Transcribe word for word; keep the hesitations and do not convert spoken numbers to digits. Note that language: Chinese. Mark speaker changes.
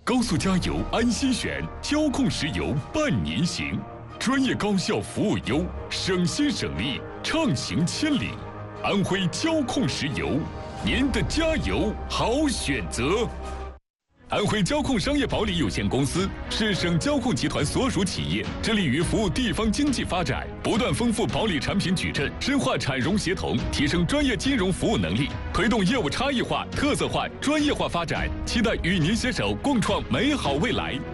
Speaker 1: 高速加油安心选，交控石油伴您行，专业高效服务优，省心省力，畅行千里。安徽交控石油，您的加油好选择。安徽交控商业保理有限公司是省交控集团所属企业，致力于服务地方经济发展，不断丰富保理产品矩阵，深化产融协同，提升专业金融服务能力，推动业务差异化、特色化、专业化发展。期待与您携手共创美好未来。